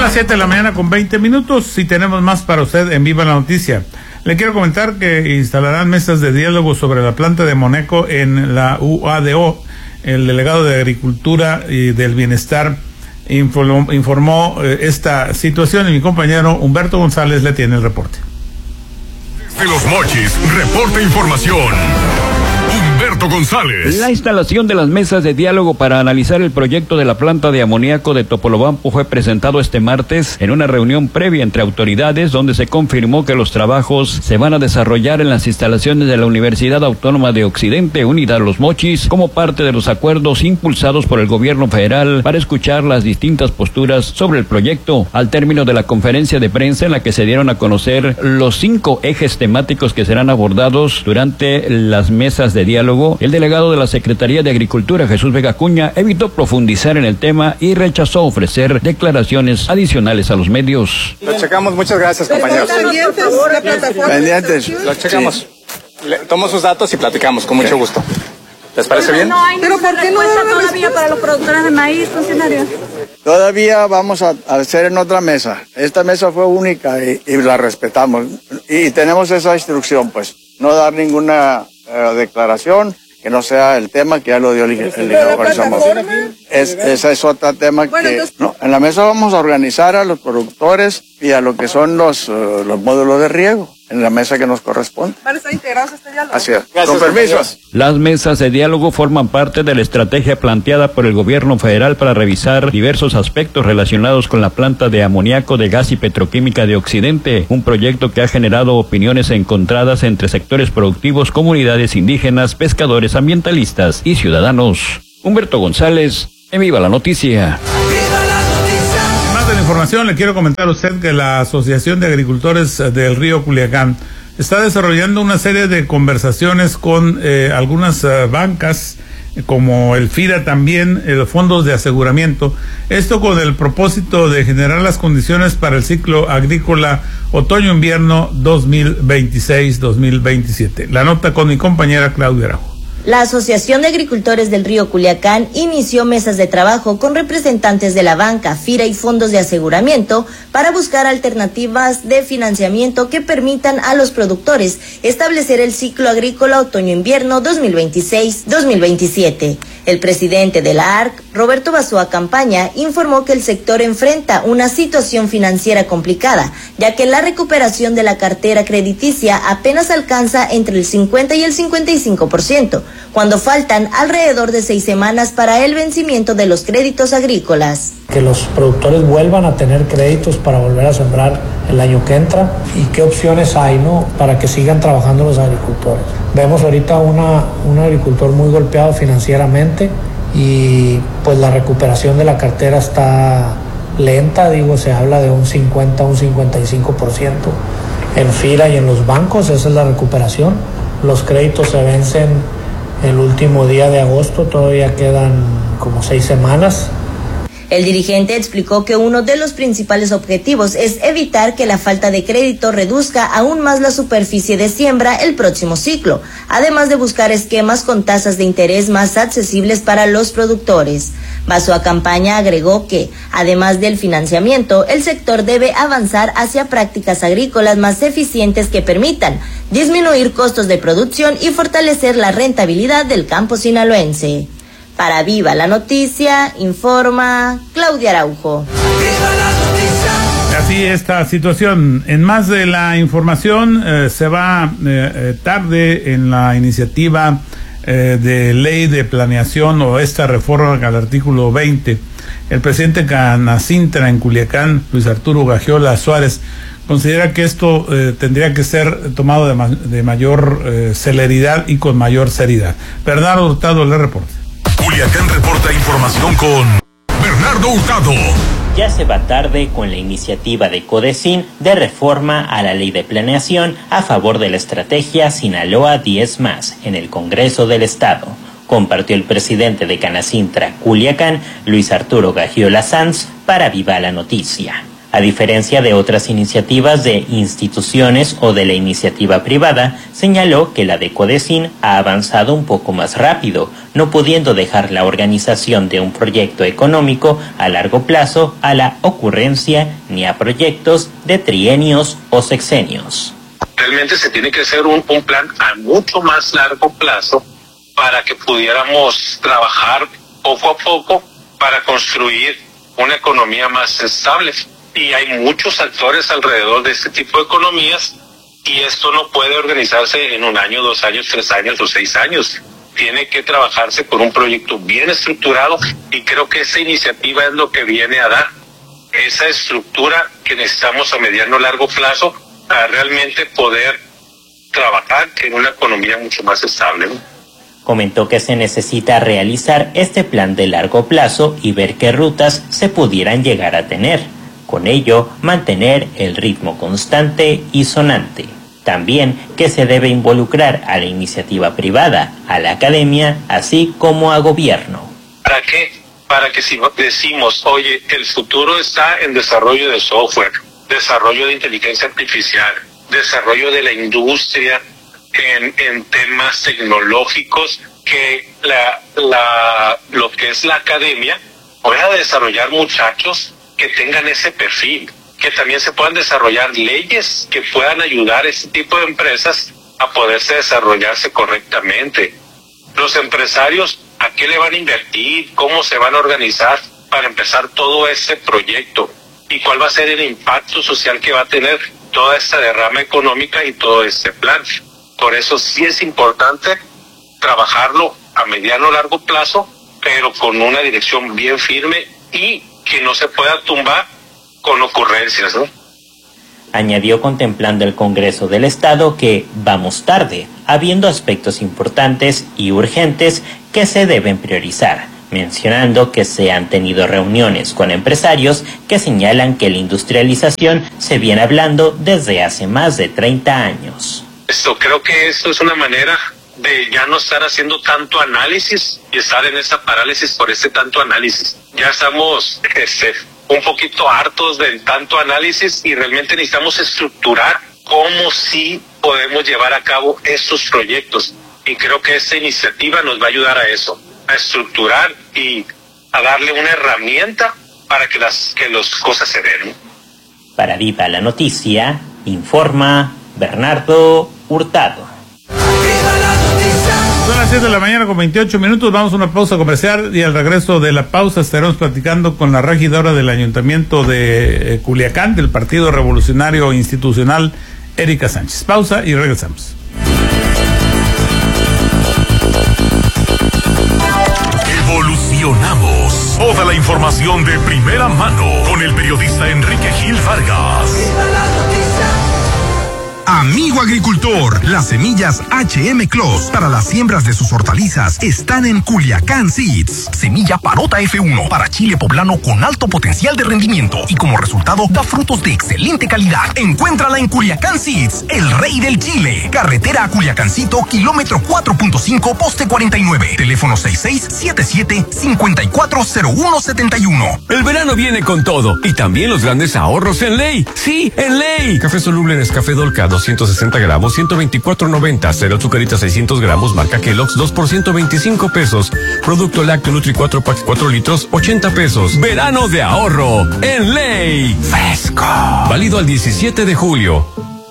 las 7 de la mañana con 20 minutos y tenemos más para usted en Viva la Noticia. Le quiero comentar que instalarán mesas de diálogo sobre la planta de amoníaco en la UADO. El delegado de Agricultura y del Bienestar informó esta situación y mi compañero Humberto González le tiene el reporte. Desde Los Mochis, reporta información. Humberto González. La instalación de las mesas de diálogo para analizar el proyecto de la planta de amoníaco de Topolobampo fue presentado este martes en una reunión previa entre autoridades donde se confirmó que los trabajos se van a desarrollar en las instalaciones de la Universidad Autónoma de Occidente, Unidad Los Mochis, como parte de los acuerdos impulsados por el gobierno federal para escuchar las distintas posturas sobre el proyecto. Al término de la conferencia de prensa en la que se dieron a conocer los 5 ejes temáticos que serán abordados durante las mesas de diálogo, el delegado de la Secretaría de Agricultura, Jesús Vega Acuña, evitó profundizar en el tema y rechazó ofrecer declaraciones adicionales a los medios. Lo checamos, muchas gracias, compañeros. Pendientes. Lo checamos. Sí. Tomo sus datos y platicamos, con mucho gusto. ¿Les parece bien? No hay ninguna respuesta todavía para los productores de maíz, funcionarios. Todavía vamos a hacer en otra mesa. Esta mesa fue única y la respetamos. Y tenemos esa instrucción, pues, no dar ninguna declaración que no sea el tema que ya lo dio el licenciado. Ese es otro tema que no, en la mesa vamos a organizar a los productores y a lo que son los módulos de riego en la mesa que nos corresponde. ¿Van a estar integrados a este diálogo? Así es. Con permiso. Las mesas de diálogo forman parte de la estrategia planteada por el gobierno federal para revisar diversos aspectos relacionados con la planta de amoníaco de gas y petroquímica de Occidente, un proyecto que ha generado opiniones encontradas entre sectores productivos, comunidades indígenas, pescadores, ambientalistas y ciudadanos. Humberto González, en Viva la Noticia. De la información, le quiero comentar a usted que la Asociación de Agricultores del Río Culiacán está desarrollando una serie de conversaciones con algunas bancas, como el FIRA también, los fondos de aseguramiento, esto con el propósito de generar las condiciones para el ciclo agrícola otoño-invierno 2026-2027. La nota con mi compañera Claudia Araujo. La Asociación de Agricultores del Río Culiacán inició mesas de trabajo con representantes de la banca, FIRA y fondos de aseguramiento para buscar alternativas de financiamiento que permitan a los productores establecer el ciclo agrícola otoño-invierno 2026-2027. El presidente de la ARC, Roberto Basoa Campaña, informó que el sector enfrenta una situación financiera complicada, ya que la recuperación de la cartera crediticia apenas alcanza entre el 50 y el 55%, cuando faltan alrededor de 6 semanas para el vencimiento de los créditos agrícolas. Que los productores vuelvan a tener créditos para volver a sembrar el año que entra y qué opciones hay, ¿no?, para que sigan trabajando los agricultores. Vemos ahorita un agricultor muy golpeado financieramente y pues la recuperación de la cartera está lenta, se habla de un 50, un 55% en FIRA y en los bancos, esa es la recuperación. Los créditos se vencen el último día de agosto, todavía quedan como 6 semanas. El dirigente explicó que uno de los principales objetivos es evitar que la falta de crédito reduzca aún más la superficie de siembra el próximo ciclo, además de buscar esquemas con tasas de interés más accesibles para los productores. Basoa Campaña agregó que, además del financiamiento, el sector debe avanzar hacia prácticas agrícolas más eficientes que permitan disminuir costos de producción y fortalecer la rentabilidad del campo sinaloense. Para Viva la Noticia, informa Claudia Araujo. Así esta situación. En más de la información, se va tarde en la iniciativa de ley de planeación o esta reforma al artículo 20. El presidente Canacintra en Culiacán, Luis Arturo Gagiola Suárez, considera que esto tendría que ser tomado de mayor celeridad y con mayor seriedad. Bernardo Hurtado le reporta. Culiacán reporta información con Bernardo Hurtado. Ya se va tarde con la iniciativa de CODECIN de reforma a la ley de planeación a favor de la estrategia Sinaloa 10+, en el Congreso del Estado, compartió el presidente de Canacintra, Culiacán, Luis Arturo Gagiola Sanz, para Viva la Noticia. A diferencia de otras iniciativas de instituciones o de la iniciativa privada, señaló que la de Codecín ha avanzado un poco más rápido, no pudiendo dejar la organización de un proyecto económico a largo plazo a la ocurrencia ni a proyectos de trienios o sexenios. Realmente se tiene que hacer un plan a mucho más largo plazo para que pudiéramos trabajar poco a poco para construir una economía más estable. Y hay muchos actores alrededor de este tipo de economías y esto no puede organizarse en 1 año, 2 años, 3 años o 6 años. Tiene que trabajarse con un proyecto bien estructurado y creo que esa iniciativa es lo que viene a dar esa estructura que necesitamos a mediano o largo plazo para realmente poder trabajar en una economía mucho más estable, ¿no? Comentó que se necesita realizar este plan de largo plazo y ver qué rutas se pudieran llegar a tener. Con ello, mantener el ritmo constante y sonante. También que se debe involucrar a la iniciativa privada, a la academia, así como a gobierno. ¿Para qué? Para que si decimos, oye, el futuro está en desarrollo de software, desarrollo de inteligencia artificial, desarrollo de la industria, en temas tecnológicos, que lo que es la academia pueda desarrollar muchachos que tengan ese perfil, que también se puedan desarrollar leyes que puedan ayudar a este tipo de empresas a poderse desarrollarse correctamente. Los empresarios, ¿a qué le van a invertir? ¿Cómo se van a organizar para empezar todo ese proyecto? ¿Y cuál va a ser el impacto social que va a tener toda esta derrama económica y todo este plan? Por eso sí es importante trabajarlo a mediano o largo plazo, pero con una dirección bien firme y que no se pueda tumbar con ocurrencias, ¿no? Añadió, contemplando el Congreso del Estado, que vamos tarde, habiendo aspectos importantes y urgentes que se deben priorizar, mencionando que se han tenido reuniones con empresarios que señalan que la industrialización se viene hablando desde hace más de 30 años. Creo que esto es una manera de ya no estar haciendo tanto análisis y estar en esa parálisis por ese tanto análisis. Ya estamos un poquito hartos del tanto análisis y realmente necesitamos estructurar cómo sí podemos llevar a cabo estos proyectos. Y creo que esta iniciativa nos va a ayudar a eso, a estructurar y a darle una herramienta para que las cosas se den. Para Viva la Noticia, informa Bernardo Hurtado. Son las 7 de la mañana con 28 minutos. Vamos a una pausa comercial y al regreso de la pausa estaremos platicando con la regidora del Ayuntamiento de Culiacán, del Partido Revolucionario Institucional, Erika Sánchez. Pausa y regresamos. Evolucionamos. Toda la información de primera mano con el periodista Enrique Gil Vargas. Amigo agricultor, las semillas HM Clos para las siembras de sus hortalizas están en Culiacán Seeds. Semilla Parota F1 para chile poblano con alto potencial de rendimiento y como resultado da frutos de excelente calidad. Encuéntrala en Culiacán Seeds, el rey del chile. Carretera a Culiacancito, kilómetro 4.5, poste 49. Teléfono 6677-540171. El verano viene con todo y también los grandes ahorros en Ley. Sí, en Ley. Café soluble Nescafé Dolca 260 gramos, 124.90. Cero azucarita 600 gramos, marca Kellogg's, 2 por 125 pesos. Producto lácteo Nutri 4 packs 4 litros, 80 pesos. Verano de ahorro en Ley. Fresco. Válido al 17 de julio.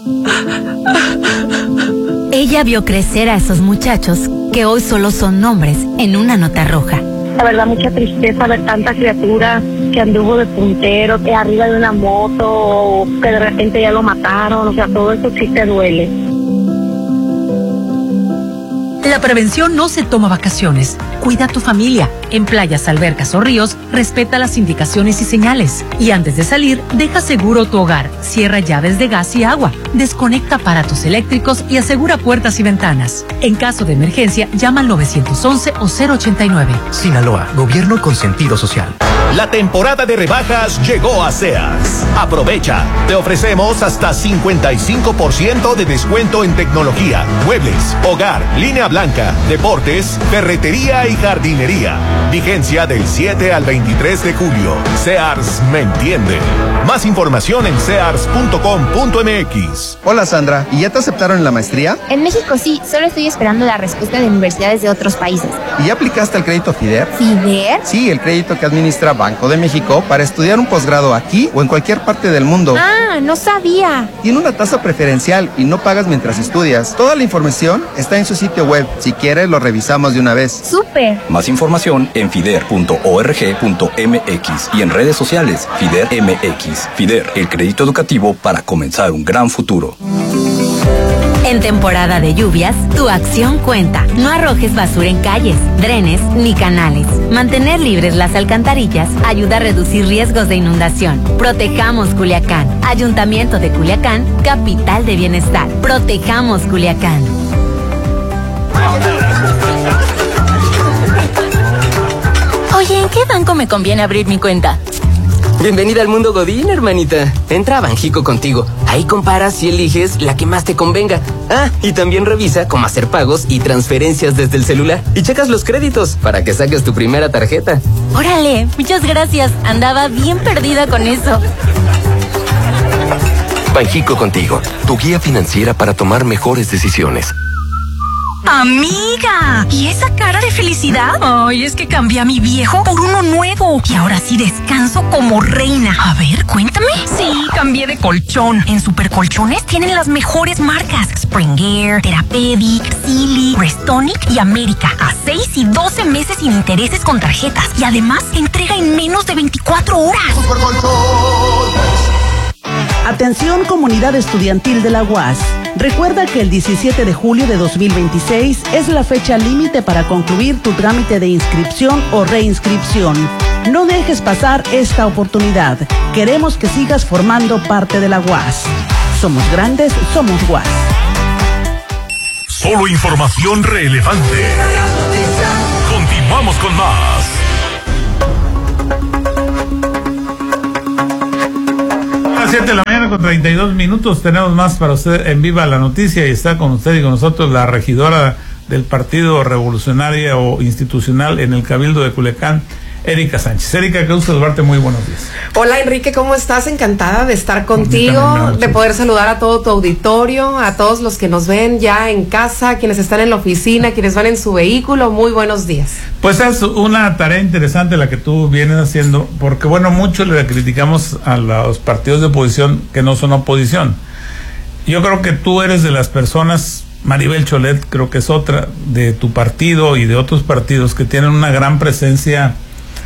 Ella vio crecer a esos muchachos que hoy solo son nombres en una nota roja. La verdad, mucha tristeza ver tanta criatura que anduvo de puntero, que arriba de una moto, o que de repente ya lo mataron. O sea, todo eso sí te duele. La prevención no se toma vacaciones. Cuida a tu familia. En playas, albercas o ríos, respeta las indicaciones y señales. Y antes de salir, deja seguro tu hogar. Cierra llaves de gas y agua. Desconecta aparatos eléctricos y asegura puertas y ventanas. En caso de emergencia, llama al 911 o 089. Sinaloa, gobierno con sentido social. La temporada de rebajas llegó a Sears. Aprovecha. Te ofrecemos hasta 55% de descuento en tecnología, muebles, hogar, línea Blanca, deportes, ferretería y jardinería. Vigencia del 7 al 23 de julio. Sears me entiende. Más información en sears.com.mx. Hola Sandra, ¿y ya te aceptaron en la maestría? En México sí, solo estoy esperando la respuesta de universidades de otros países. ¿Y ya aplicaste el crédito FIDER? ¿FIDER? Sí, el crédito que administra Banco de México para estudiar un posgrado aquí o en cualquier parte del mundo. Ah, no sabía. Tiene una tasa preferencial y no pagas mientras estudias. Toda la información está en su sitio web. Si quieres, lo revisamos de una vez. ¡Súper! Más información en fider.org.mx y en redes sociales FIDER MX. FIDER, el crédito educativo para comenzar un gran futuro. En temporada de lluvias, tu acción cuenta. No arrojes basura en calles, drenes ni canales. Mantener libres las alcantarillas ayuda a reducir riesgos de inundación. Protejamos Culiacán. Ayuntamiento de Culiacán, capital de bienestar. Protejamos Culiacán. Oye, ¿en qué banco me conviene abrir mi cuenta? Bienvenida al mundo Godín, hermanita. Entra a Banjico contigo. Ahí comparas y eliges la que más te convenga. Ah, y también revisa cómo hacer pagos y transferencias desde el celular. Y checas los créditos para que saques tu primera tarjeta. Órale, muchas gracias. Andaba bien perdida con eso. Banjico contigo, tu guía financiera para tomar mejores decisiones. ¡Amiga! ¿Y esa cara de felicidad? Ay, es que cambié a mi viejo por uno nuevo. Y ahora sí descanso como reina. A ver, cuéntame. Sí, cambié de colchón. En Supercolchones tienen las mejores marcas. Spring Air, Therapeutic, Silly, Restonic y América. A 6 y 12 meses sin intereses con tarjetas. Y además, entrega en menos de 24 horas. Atención, comunidad estudiantil de la UAS. Recuerda que el 17 de julio de 2026 es la fecha límite para concluir tu trámite de inscripción o reinscripción. No dejes pasar esta oportunidad. Queremos que sigas formando parte de la UAS. Somos grandes, somos UAS. Solo información relevante. Continuamos con más. A las 7 de la mañana con 32 minutos tenemos más para usted en Viva la Noticia y está con usted y con nosotros la regidora del Partido Revolucionario o Institucional en el Cabildo de Culiacán, Erika Sánchez. Erika, qué gusto saludarte, muy buenos días. Hola Enrique, ¿cómo estás? Encantada de estar contigo, de poder saludar a todo tu auditorio, a todos los que nos ven ya en casa, quienes están en la oficina, quienes van en su vehículo, muy buenos días. Pues es una tarea interesante la que tú vienes haciendo, porque bueno, mucho le criticamos a los partidos de oposición que no son oposición. Yo creo que tú eres de las personas, Maribel Cholet creo que es otra, de tu partido y de otros partidos que tienen una gran presencia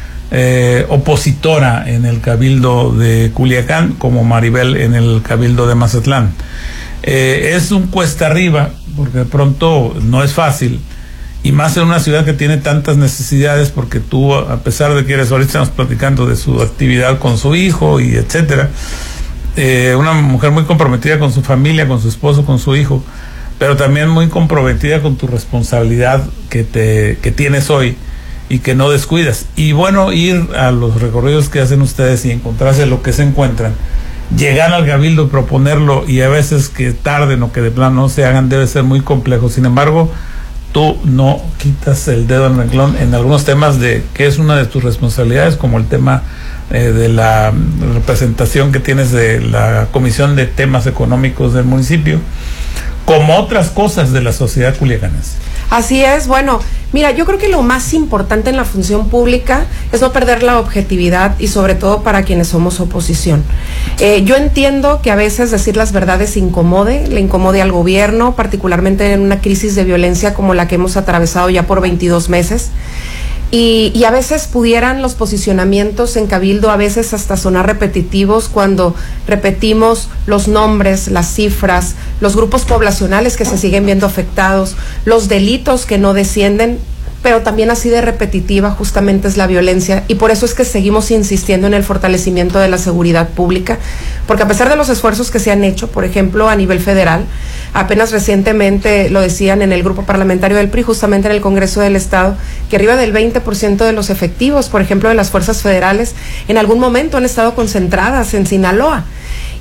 opositora en el Cabildo de Culiacán, como Maribel en el Cabildo de Mazatlán. Es un cuesta arriba, porque de pronto no es fácil, y más en una ciudad que tiene tantas necesidades, porque tú, a pesar de que eres, ahorita estamos platicando de su actividad con su hijo y etcétera, una mujer muy comprometida con su familia, con su esposo, con su hijo, pero también muy comprometida con tu responsabilidad que tienes hoy y que no descuidas. Y bueno, ir a los recorridos que hacen ustedes y encontrarse lo que se encuentran, llegar al cabildo, proponerlo, y a veces que tarden o que de plano no se hagan, debe ser muy complejo. Sin embargo, tú no quitas el dedo en el renglón en algunos temas de que es una de tus responsabilidades, como el tema de la representación que tienes de la Comisión de Temas Económicos del municipio, como otras cosas de la sociedad culiacanense. Así es, bueno, mira, yo creo que lo más importante en la función pública es no perder la objetividad y sobre todo para quienes somos oposición. Yo entiendo que a veces decir las verdades le incomode al gobierno, particularmente en una crisis de violencia como la que hemos atravesado ya por 22 meses. Y a veces pudieran los posicionamientos en Cabildo a veces hasta sonar repetitivos cuando repetimos los nombres, las cifras, los grupos poblacionales que se siguen viendo afectados, los delitos que no descienden, pero también así de repetitiva justamente es la violencia, y por eso es que seguimos insistiendo en el fortalecimiento de la seguridad pública, porque a pesar de los esfuerzos que se han hecho, por ejemplo, a nivel federal, apenas recientemente lo decían en el grupo parlamentario del PRI, justamente en el Congreso del Estado, que arriba del 20% de los efectivos, por ejemplo, de las fuerzas federales, en algún momento han estado concentradas en Sinaloa.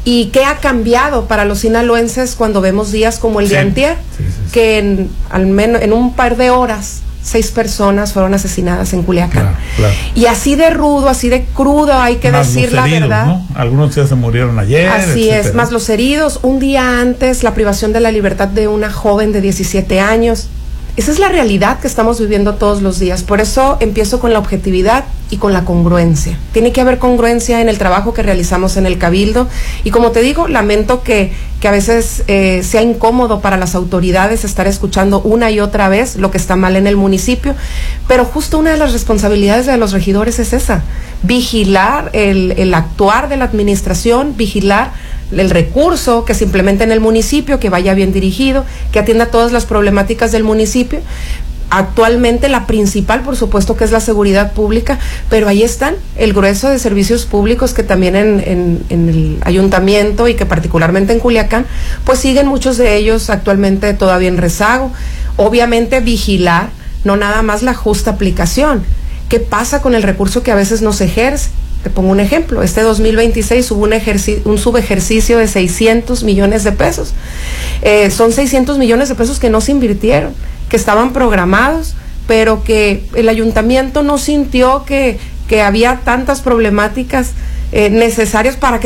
¿Y qué ha cambiado para los sinaloenses cuando vemos días como el de antier? Que al menos en un par de horas 6 personas fueron asesinadas en Culiacán. Claro. Y así de rudo, así de crudo, hay que más decir los heridos, la verdad. ¿no? Algunos ya se murieron ayer. Así etcétera. es, más los heridos. Un día antes, la privación de la libertad de una joven de 17 años. Esa es la realidad que estamos viviendo todos los días. Por eso empiezo con la objetividad y con la congruencia. Tiene que haber congruencia en el trabajo que realizamos en el Cabildo. Y como te digo, lamento que a veces sea incómodo para las autoridades estar escuchando una y otra vez lo que está mal en el municipio. Pero justo una de las responsabilidades de los regidores es esa: vigilar el actuar de la administración, vigilar el recurso que se implemente en el municipio, que vaya bien dirigido, que atienda todas las problemáticas del municipio. Actualmente la principal, por supuesto, que es la seguridad pública, pero ahí están el grueso de servicios públicos que también en el ayuntamiento y que particularmente en Culiacán, pues siguen muchos de ellos actualmente todavía en rezago. Obviamente vigilar, no nada más la justa aplicación. ¿Qué pasa con el recurso que a veces no se ejerce? Te pongo un ejemplo. Este 2026 hubo un subejercicio de 600 millones de pesos. Son 600 millones de pesos que no se invirtieron, que estaban programados, pero que el ayuntamiento no sintió que había tantas problemáticas necesarias para que